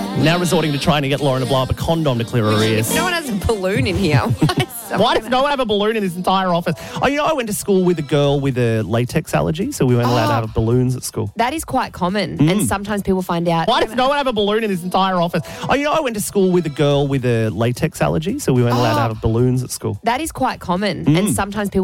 Now resorting to trying to get Lauren to blow up a condom to clear her ears. No one has a balloon in here. Why does no one have a balloon in this entire office? Oh, I went to school with a girl with a latex allergy, so we weren't allowed to have balloons at school. That is quite common, and sometimes people find out. Why does no one have a balloon in this entire office? Oh, I went to school with a girl with a latex allergy, so we weren't allowed to have balloons at school. That is quite common, and sometimes people